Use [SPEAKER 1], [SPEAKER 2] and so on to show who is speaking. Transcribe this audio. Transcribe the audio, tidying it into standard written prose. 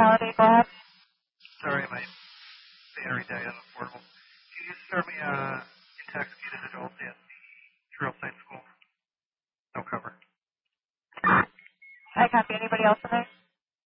[SPEAKER 1] Holiday, go ahead.
[SPEAKER 2] Sorry, my battery died on the portable. Can you start me intoxicated adults at the Trailside School? No cover.
[SPEAKER 1] I copy. Anybody else in there?